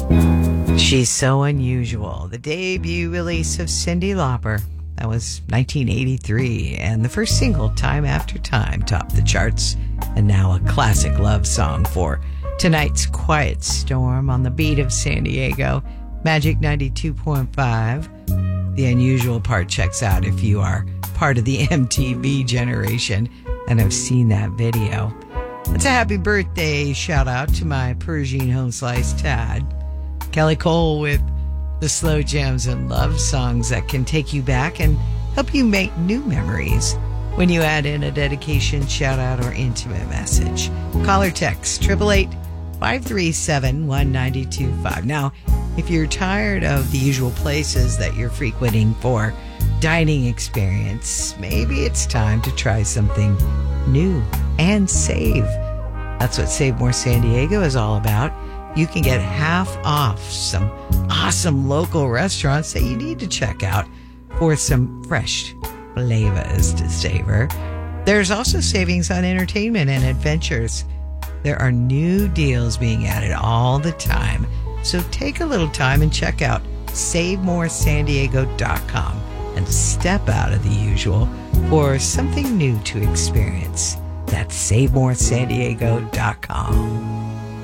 She's So Unusual, the debut release of Cyndi Lauper. That was 1983, and the first single, Time After Time, topped the charts, and now a classic love song for tonight's Quiet Storm on the beat of San Diego, Magic 92.5. The unusual part checks out if you are part of the MTV generation and have seen that video. It's a happy birthday shout out to my Persian home slice Tad. Kelly Cole with the slow jams and love songs that can take you back and help you make new memories when you add in a dedication, shout out, or intimate message. Call or text 888-537-1925. Now, if you're tired of the usual places that you're frequenting for dining experience, maybe it's time to try something new and save. That's what Save More San Diego is all about. You can get half off some awesome local restaurants that you need to check out for some fresh flavors to savor. There's also savings on entertainment and adventures. There are new deals being added all the time. So take a little time and check out SaveMoreSanDiego.com and step out of the usual for something new to experience. That's SaveMoreSanDiego.com.